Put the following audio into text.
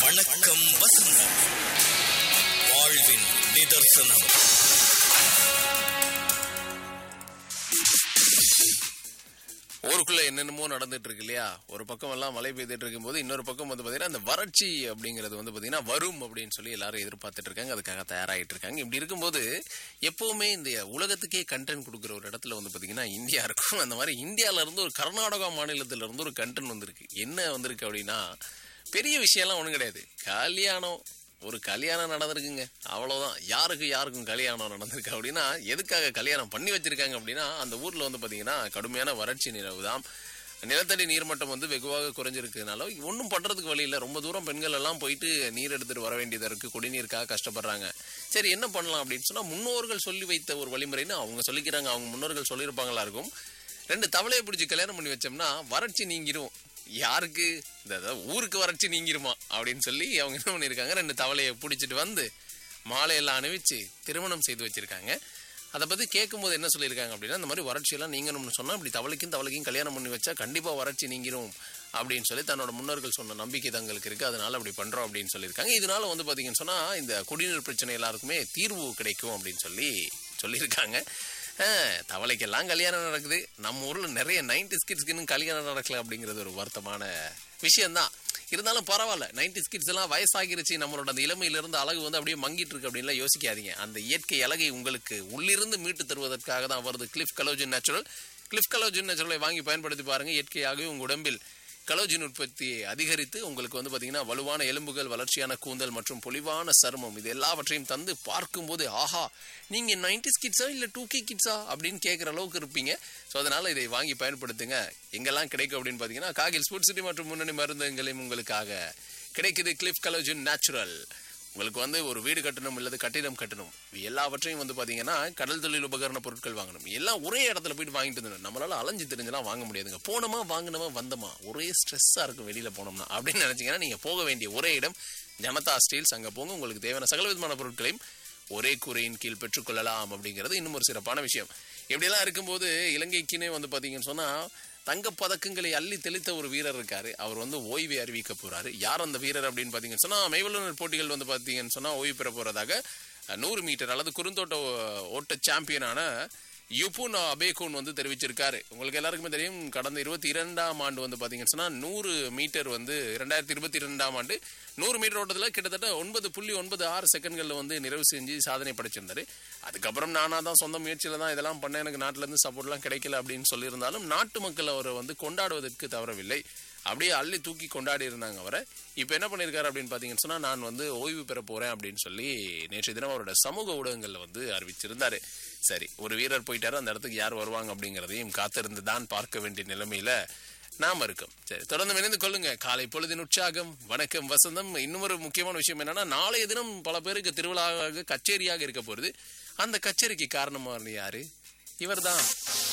வணக்கம் வசந்தம், வாழ்வின் நிதர்சனம். ஊருக்குள்ள என்னென்னமோ நடந்துட்டு இருக்கு இல்லையா? ஒரு பக்கம் எல்லாம் மழை பெய்துட்டு இருக்கும் போது இன்னொரு பக்கம் வந்து பாத்தீங்கன்னா அந்த வறட்சி அப்படிங்கிறது வந்து பாத்தீங்கன்னா வரும் அப்படின்னு சொல்லி எல்லாரும் எதிர்பார்த்துட்டு இருக்காங்க, அதுக்காக தயாராகிட்டு இருக்காங்க. இப்படி இருக்கும்போது எப்பவுமே இந்த உலகத்துக்கே கண்டென்ட் கொடுக்குற ஒரு இடத்துல வந்து பாத்தீங்கன்னா இந்தியா இருக்கும். அந்த மாதிரி இந்தியால இருந்து ஒரு கர்நாடகா மாநிலத்துல இருந்து ஒரு கண்டென்ட் வந்திருக்கு. என்ன வந்திருக்கு அப்படின்னா, பெரிய விஷயம்லாம் ஒண்ணும் கிடையாது. ஒரு கல்யாணம் நடந்திருக்குங்க, அவ்வளவுதான். யாருக்கும் கல்யாணம் நடந்திருக்கு அப்படின்னா, எதுக்காக கல்யாணம் பண்ணி வச்சிருக்காங்க அப்படின்னா, அந்த ஊர்ல வந்து பாத்தீங்கன்னா கடுமையான வறட்சி நிலவுதான். நிலத்தடி நீர்மட்டம் வந்து வெகுவாக குறைஞ்சிருக்கிறதுனால ஒன்றும் பண்றதுக்கு வழி இல்லை. ரொம்ப தூரம் பெண்கள் எல்லாம் போயிட்டு நீர் எடுத்துட்டு வர வேண்டியதா இருக்கு, குடிநீருக்காக கஷ்டப்படுறாங்க. சரி, என்ன பண்ணலாம் அப்படின்னு சொன்னா, முன்னோர்கள் சொல்லி வைத்த ஒரு வழிமுறைன்னு அவங்க சொல்லிக்கிறாங்க. அவங்க முன்னோர்கள் சொல்லியிருப்பாங்களா இருக்கும். 2 தவளையை பிடிச்சி கல்யாணம் பண்ணி வச்சோம்னா வறட்சி நீங்கிரும். யாருக்கு? இந்த ஊருக்கு வறட்சி நீங்கிருமா அப்படின்னு சொல்லி அவங்க என்ன பண்ணியிருக்காங்க, 2 தவளையை பிடிச்சிட்டு வந்து மாலையெல்லாம் அணிவிச்சு திருமணம் செய்து வச்சிருக்காங்க. அதை பத்தி கேட்கும் போது என்ன சொல்லியிருக்காங்க அப்படின்னா, இந்த மாதிரி வறட்சியெல்லாம் நீங்கணும்னு சொன்னா இப்படி தவளைக்கும் கல்யாணம் பண்ணி வச்சா கண்டிப்பா வறட்சி நீங்கிரும் அப்படின்னு சொல்லி தன்னோட முன்னோர்கள் சொன்ன நம்பிக்கை தங்களுக்கு இருக்கு, அதனால அப்படி பண்றோம் அப்படின்னு சொல்லியிருக்காங்க. இதனால வந்து பாத்தீங்கன்னு சொன்னா இந்த குடிநீர் பிரச்சனை எல்லாருக்குமே தீர்வு கிடைக்கும் அப்படின்னு சொல்லியிருக்காங்க. தவளைக்கெல்லாம் கல்யாணம் நடக்குது, நம்ம ஊர்ல நிறைய 90s கிட்ஸ்க்கு கல்யாணம் நடக்கல அப்படிங்கிறது ஒரு வருத்தமான விஷயம்தான். இருந்தாலும் பரவாயில்ல, 90s கிட்ஸ் எல்லாம் வயசாகிருச்சு, நம்மளோட அந்த இளமையிலிருந்து அழகு வந்து அப்படியே மங்கிட்டு இருக்கு அப்படின்லாம் யோசிக்காதீங்க. அந்த இயற்கை அழகை உங்களுக்கு உள்ளிருந்து மீட்டு தருவதற்காக தான் வருது கிளிஃப் கலோஜின் நேச்சுரல். கிளிஃப் கலோஜின் நேச்சுரலை வாங்கி பயன்படுத்தி பாருங்க. இயற்கையாகவே உங்க உடம்பில் கலோஜின் உற்பத்தியை அதிகரித்து உங்களுக்கு வந்து பாத்தீங்கன்னா வலுவான எலும்புகள், வளர்ச்சியான கூந்தல் மற்றும் பொலிவான சருமம், இது எல்லாவற்றையும் தந்து பார்க்கும்போது ஆஹா, நீங்க 90s கிட்ஸா இல்ல 2K கிட்ஸா அப்படின்னு கேட்குற அளவுக்கு இருப்பீங்க. ஸோ அதனால இதை வாங்கி பயன்படுத்துங்க. எங்கெல்லாம் கிடைக்கும் அப்படின்னு பாத்தீங்கன்னா, காகில் ஸ்போர்ட்ஸ் சிட்டி மற்றும் முன்னணி மருந்தகங்களையும் உங்களுக்காக கிடைக்குது கிளிஃப் கலோஜின் நேச்சுரல். உங்களுக்கு வந்து ஒரு வீடு கட்டணும் இல்லது கட்டிடம் கட்டணும், எல்லாவற்றையும் வந்து பாத்தீங்கன்னா கடல் தொழில் உபகரண பொருட்கள் வாங்கணும், எல்லாம் ஒரே இடத்துல போயிட்டு வாங்கிட்டு இருந்தோம். நம்மளால அலைஞ்சு தெரிஞ்செல்லாம் வாங்க முடியாதுங்க. போனோமா வாங்கினோமா வந்தோமா, ஒரே ஸ்ட்ரெஸ்ஸா இருக்கும் வெளியில போனோம்னா அப்படின்னு நினைச்சீங்கன்னா நீங்க போக வேண்டிய ஒரே இடம் ஜனதா ஸ்டீல்ஸ். அங்க போங்க, உங்களுக்கு தேவையான சகல விதமான பொருட்களையும் ஒரே கூரையின் கீழ் பெற்றுக்கொள்ளலாம் அப்படிங்கிறது இன்னும் ஒரு சிறப்பான விஷயம். இப்படியெல்லாம் இருக்கும்போது இலங்கைக்குன்னே வந்து பாத்தீங்கன்னு சொன்னா தங்க பதக்கங்களை அள்ளி தெளித்த ஒரு வீரர் இருக்காரு. அவர் வந்து ஓய்வை அறிவிக்க போறாரு. யார் அந்த வீரர் அப்படின்னு பாத்தீங்கன்னு சொன்னா, மெய்வல்லுநர் போட்டிகள் வந்து பாத்தீங்கன்னு சொன்னா ஓய்வு பெற போறதாக 100 மீட்டர் அல்லது குறுந்தோட்ட ஓட்ட சாம்பியனான யுபுன் அபேகூன் வந்து தெரிவிச்சிருக்காரு. உங்களுக்கு எல்லாருக்குமே தெரியும், கடந்த 22ஆம் ஆண்டு வந்து பாத்தீங்கன்னு சொன்னா 100 மீட்டர் வந்து 2022ஆம் ஆண்டு 100 மீட்டர் ஓட்டத்துல கிட்டத்தட்ட 9.96 செகண்ட்கள்ல வந்து நிறைவு செஞ்சு சாதனை படைச்சிருந்தாரு. அதுக்கப்புறம் நானா தான் சொந்த முயற்சியில தான் இதெல்லாம் பண்ண, எனக்கு நாட்டுல இருந்து சப்போர்ட் எல்லாம் கிடைக்கல அப்படின்னு சொல்லியிருந்தாலும் நாட்டு மக்கள் அவரை வந்து கொண்டாடுவதற்கு தவறவில்லை. அப்படியே அள்ளி தூக்கி கொண்டாடி இருந்தாங்க அவரை. இப்ப என்ன பண்ணிருக்காரு அப்படின்னு பாத்தீங்கன்னு சொன்னா, நான் வந்து ஓய்வு பெற போறேன் அப்படின்னு சொல்லி நேற்று தினம் அவரோட சமூக ஊடகங்கள்ல வந்து அறிவிச்சிருந்தாரு. சரி, ஒரு வீரர் போயிட்டாரு, அந்த இடத்துக்கு யார் வருவாங்க அப்படிங்கிறதையும் காத்திருந்து தான் பார்க்க வேண்டிய நிலைமையில நாம இருக்கோம். சரி, தொடர்ந்து இணைந்து கொள்ளுங்க. காலை பொழுதின் உற்சாகம், வணக்கம் வசந்தம். இன்னும் ஒரு முக்கியமான விஷயம் என்னன்னா, நாளைய தினம் பல பேருக்கு திருவிழாவாக கச்சேரியாக இருக்க போறது. அந்த கச்சேரிக்கு காரணமா யாரு? இவர் தான்.